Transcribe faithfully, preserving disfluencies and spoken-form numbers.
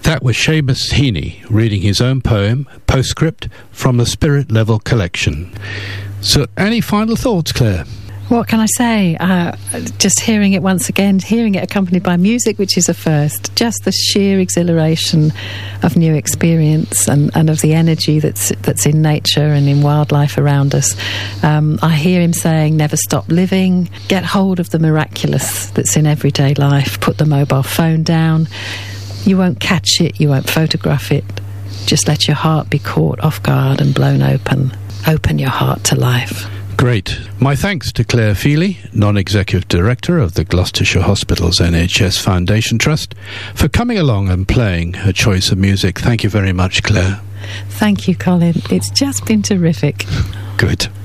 That was Seamus Heaney reading his own poem, Postscript, from the Spirit Level collection. So, any final thoughts, Claire? What can I say? Uh, just hearing it once again, hearing it accompanied by music, which is a first. Just the sheer exhilaration of new experience and, and of the energy that's that's in nature and in wildlife around us. Um, I hear him saying, never stop living, get hold of the miraculous that's in everyday life, put the mobile phone down. You won't catch it, you won't photograph it. Just let your heart be caught off guard and blown open. Open your heart to life. Great. My thanks to Claire Feely, Non-Executive Director of the Gloucestershire Hospitals N H S Foundation Trust, for coming along and playing her choice of music. Thank you very much, Claire. Thank you, Colin. It's just been terrific. Good.